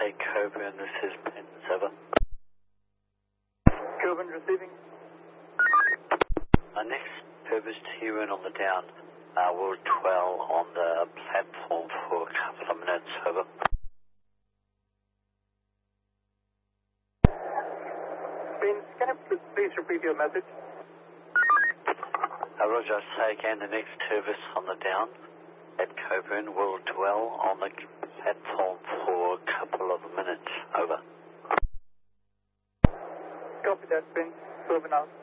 take Coburn, this is Pence, over. Coburn receiving. Next service to you and on the down, we'll dwell on the platform for a couple of minutes, over. Pence, can I please repeat your message? Roger, I say again, the next service on the down at Coburn will dwell on the platform for a couple of minutes, over. Copy that, Pence. Coburn out.